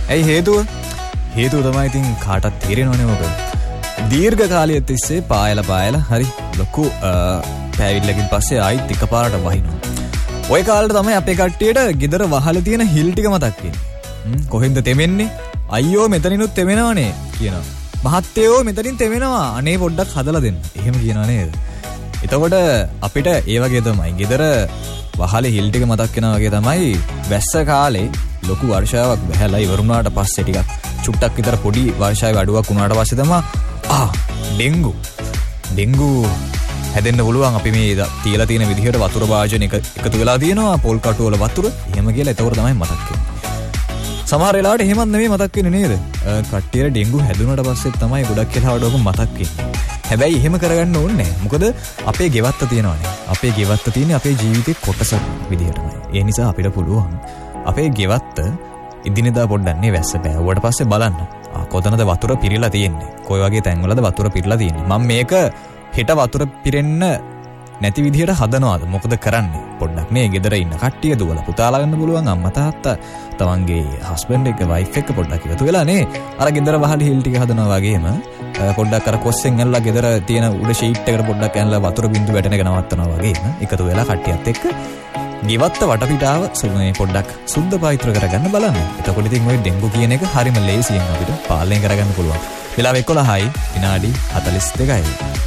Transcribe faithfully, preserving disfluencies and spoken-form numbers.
ඇයි හේතුව? හේතුව තමයි ඉතින් කාටත් තේරෙනවනේ ඔබ. දීර්ඝ කාලයක් තිස්සේ පායලා පායලා හරි ලොකු පෑවිල්ලකින් පස්සේ ආයිත් එකපාරට වහිනවා. ওই කාලේ තමයි අපේ කට්ටියට ගෙදර වහලා තියෙන හිල් ටික මතක් වෙන්නේ. කොහෙන්ද තෙමෙන්නේ? අයියෝ මෙතනිනුත් තෙමෙනවනේ කියනවා. මහත්තයෝ මෙතනින් තෙමෙනවා. අනේ පොඩ්ඩක් හදලා දෙන්න. එහෙම කියනවා නේද? එතකොට අපිට ඒ වගේ තමයි ගෙදර වහලේ හිල් ටික මතක් වෙනවා වගේ තමයි වැස්ස කාලේ ලොකු වර්ෂාවක් බහැලා ඉවරුණාට පස්සේ ටිකක් චුට්ටක් විතර පොඩි වර්ෂාවේ අඩුවක් වුණාට පස්සේ තමයි ආ ඩෙන්ගු ඩෙන්ගු හැදෙන්න පුළුවන්. අපි මේ තියලා තියෙන විදිහට වතුර භාජන එක එකතු වෙලා තියෙනවා පොල් කටු වල වතුර. එහෙම කියලා එතකොට තමයි මතක් වෙන්නේ. සමහර වෙලාවට එහෙමත් නෙමෙයි මතක් වෙන්නේ නේද? කට්ටියට ඩෙන්ගු හැදුනට පස්සේ තමයි ගොඩක් වෙලාවට ඔක මතක් වෙන්නේ. හැබැයි එහෙම කරගන්න ඕනේ නැහැ. මොකද අපේ ගෙවත්ත තියෙනවානේ. අපේ ගෙවත්ත තියෙන්නේ අපේ ජීවිතේ කොටස විදිහටමයි. ඒ නිසා අපිට පුළුවන් අපේ ගෙවත්ත ඉදිනදා පොඩ්ඩක් නේ වැස්ස පෑවුවට පස්සේ බලන්න. ආ කොතනද වතුර පිරීලා තියෙන්නේ? කොයි වගේ තැන්වලද වතුර පිරීලා තියෙන්නේ? මම මේක හෙට වතුර පිරෙන්න නැති විදිහට හදනවාද? මොකද කරන්නේ? පොඩ්ඩක් නේ ගෙදර ඉන්න කට්ටිය දුවලා පුතාලා ගන්න පුළුවන් අම්මා තාත්තා තමන්ගේ හස්බන්ඩ් එක වයිෆ් එක පොඩ්ඩක් එකතු වෙලා නේ අර ගෙදර වහල් හිල් ටික හදනවා වගේම පොඩ්ඩක් අර කොස්සෙන් ඇනලා ගෙදර තියෙන උඩ ෂීට් එකට පොඩ්ඩක් ඇනලා වතුර බින්දු වැටෙන එක නවත්තනවා වගේම එකතු වෙලා කට්ටියත් එක්ක ගෙවත්ත වටපිටාව සුමේ පොඩ්ඩක් සුද්ධ පවිත්‍ර කරගන්න බලන්න. එතකොට ඉතින් ওই ඩෙන්ගු කියන එක හරිම ලේසියෙන් අපිට පාලනය කරගන්න පුළුවන්. වෙලාව එකොළහයි විනාඩි හතළිස් දෙකයි.